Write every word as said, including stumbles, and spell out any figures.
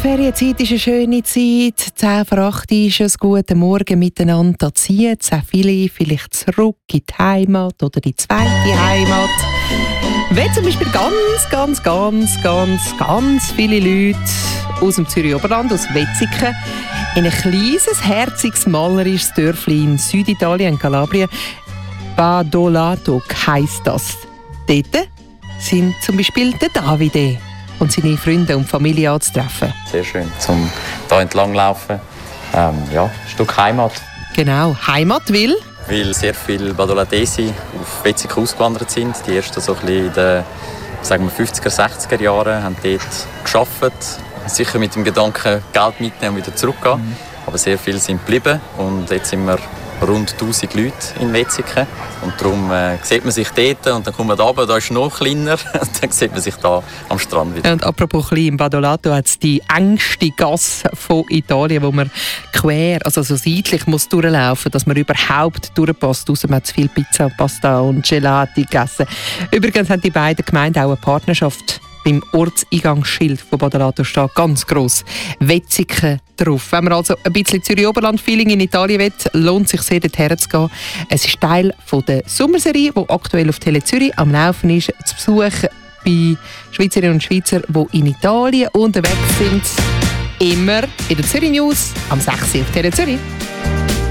Ferienzeit ist eine schöne Zeit. zehn vor acht ist es. Guten Morgen miteinander. Da ziehen sehr viele vielleicht zurück in die Heimat oder die zweite Heimat. Wenn zum Beispiel ganz, ganz, ganz, ganz, ganz viele Leute aus dem Zürich Oberland, aus Wetzikon, in ein kleines, herziges, malerisches Dörfli in Süditalien, in Kalabrien, Badolato heisst das. Dort sind zum Beispiel der Davide und seine Freunde und Familie anzutreffen. Sehr schön, zum hier entlang laufen. Ähm, ja, ein Stück Heimat. Genau, Heimat will? Weil sehr viele Badolatesi auf Wetzikon ausgewandert sind. Die ersten so ein bisschen in den sagen wir, fünfziger, sechziger Jahren haben dort gearbeitet. Sicher mit dem Gedanken, Geld mitnehmen und wieder zurückgehen. Mhm. Aber sehr viele sind geblieben und jetzt sind wir rund tausend Leute in Wetzikon. Und darum äh, sieht man sich dort und dann kommt man da runter, da ist es noch kleiner. Dann sieht man sich da am Strand wieder. Und apropos klein, im Badolato hat es die engste Gasse von Italien, wo man quer, also so seitlich muss durchlaufen, dass man überhaupt durchpasst. Außer man hat zu viel Pizza, Pasta und Gelati gegessen. Übrigens haben die beiden Gemeinden auch eine Partnerschaft. Beim Ortseingangsschild von Badolato steht ganz gross Wetzikon drauf. Wenn man also ein bisschen Zürich-Oberland-Feeling in Italien will, lohnt sich sehr, dorthin zu gehen. Es ist Teil von der Sommerserie, die aktuell auf Tele Zürich am Laufen ist, zu Besuch bei Schweizerinnen und Schweizer, die in Italien unterwegs sind. Immer in der Zürich News am sechs Uhr auf Tele Zürich.